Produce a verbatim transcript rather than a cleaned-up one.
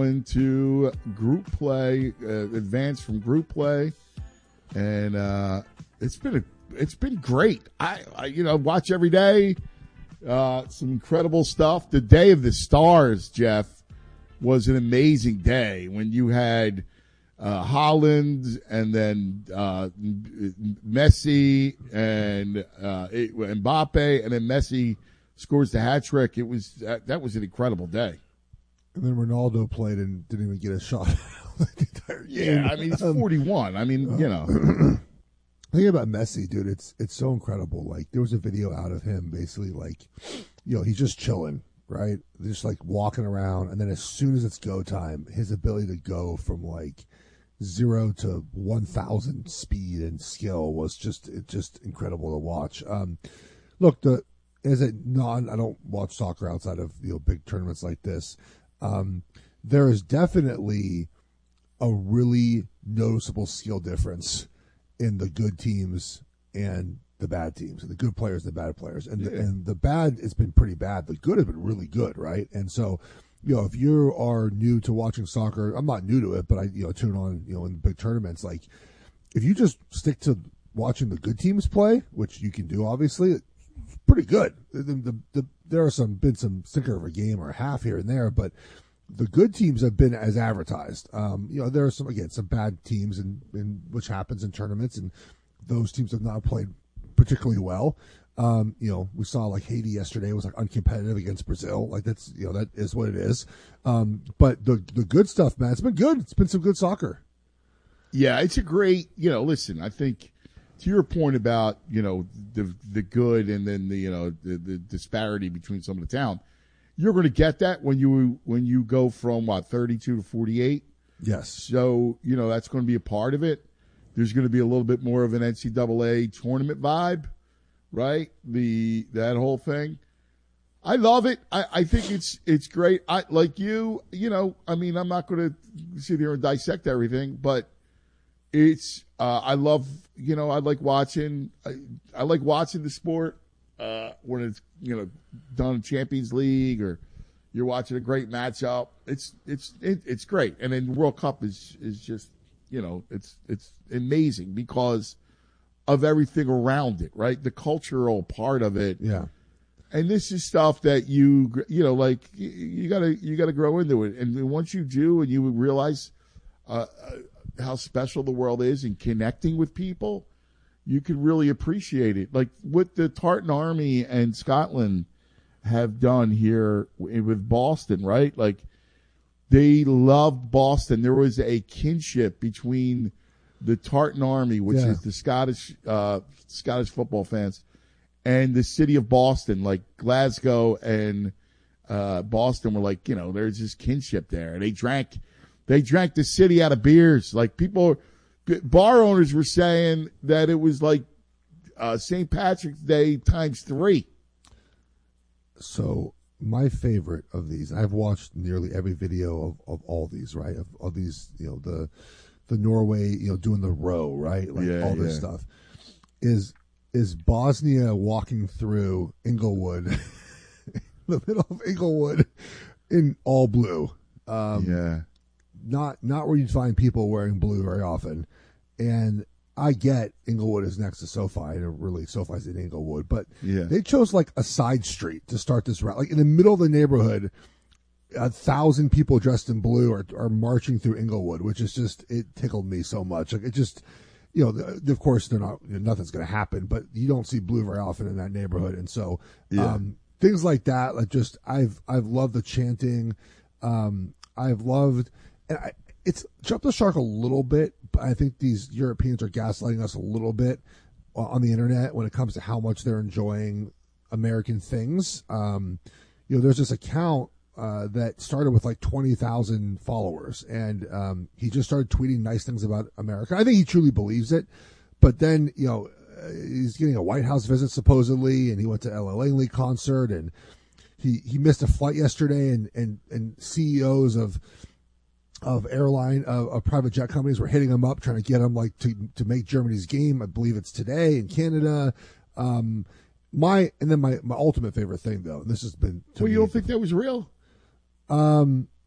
going to group play, uh, advance from group play, and uh, it's been a it's been great. I, I you know watch every day. Uh, some incredible stuff. The Day of the Stars, Jeff, was an amazing day when you had uh, Holland and then uh, Messi and uh, it, Mbappe, and then Messi scores the hat trick. It was that, that was an incredible day. And then Ronaldo played and didn't even get a shot. the entire game. Yeah, I mean, he's forty-one. I mean, uh, you know. The thing about Messi, dude, it's it's so incredible. Like, there was a video out of him basically, like, you know, he's just chilling, right? Just, like, walking around. And then as soon as it's go time, his ability to go from, like, zero to one thousand speed and skill was just it just incredible to watch. Um, look, the as a non, I don't watch soccer outside of, you know, big tournaments like this. Um, there is definitely a really noticeable skill difference in the good teams and the bad teams, and the good players and the bad players. And, yeah. the, and the bad has been pretty bad. The good has been really good, right? And so, you know, if you are new to watching soccer, I'm not new to it, but I, you know, tune on, you know, in big tournaments, like, if you just stick to watching the good teams play, which you can do, obviously, it's pretty good. The, the, the, there are some, been some stinker of a game or a half here and there, but the good teams have been as advertised. Um, you know, there are some, again, some bad teams, and which happens in tournaments, and those teams have not played particularly well. Um, you know, we saw like Haiti yesterday was like uncompetitive against Brazil. Like, that's, you know, that is what it is. Um, but the the good stuff, man, it's been good. It's been some good soccer. Yeah, it's a great, you know, listen, I think to your point about, you know, the the good and then the, you know, the, the disparity between some of the talent, you're going to get that when you when you go from, what, thirty-two to forty-eight? Yes. So, you know, that's going to be a part of it. There's going to be a little bit more of an N C double A tournament vibe, right? The that whole thing. I love it. I, I think it's it's great. I like you, you know, I mean, I'm not going to sit here and dissect everything, but it's uh, I love, you know, I like watching I, I like watching the sport uh, when it's, you know, done in Champions League, or you're watching a great matchup. It's it's it, it's great. And then the World Cup is is just, you know, it's it's amazing because of everything around it, right? The cultural part of it. Yeah. And this is stuff that you, you know, like you, you gotta, you gotta grow into it. And once you do, and you realize uh, how special the world is in connecting with people, you can really appreciate it. Like what the Tartan Army and Scotland have done here with Boston, right? Like they loved Boston. There was a kinship between the Tartan Army, which yeah. is the Scottish, uh, Scottish football fans, and the city of Boston. Like Glasgow and uh, Boston were like, you know, there's this kinship there. And they drank, they drank the city out of beers. Like people, bar owners were saying that it was like uh, Saint Patrick's Day times three. So my favorite of these, I've watched nearly every video of, of all these, right? Of, of these, you know, the the Norway, you know, doing the row, right? Like yeah, all this yeah. stuff. Is is Bosnia walking through Inglewood, the middle of Inglewood, in all blue. Um, yeah. Not not where you'd find people wearing blue very often. And I get Inglewood is next to SoFi, and really SoFi's in Inglewood, but yeah. they chose like a side street to start this route. Like in the middle of the neighborhood, a thousand people dressed in blue are, are marching through Inglewood, which is just, it tickled me so much. Like it just, you know, the, of course they're not, you know, nothing's going to happen, but you don't see blue very often in that neighborhood. And so, yeah. um, things like that, like just, I've, I've loved the chanting. Um, I've loved, and I, it's jumped the shark a little bit, but I think these Europeans are gaslighting us a little bit on the internet when it comes to how much they're enjoying American things. Um, you know, there's this account uh, that started with like twenty thousand followers, and um, he just started tweeting nice things about America. I think he truly believes it, but then, you know, he's getting a White House visit supposedly, and he went to Ella Langley concert, and he, he missed a flight yesterday, and, and, and C E Os of of airline of, of private jet companies were hitting him up, trying to get him like to to make Germany's game. I believe it's today in Canada. Um, my and then my, my ultimate favorite thing though, and this has been. Well, you don't think that was real? Um,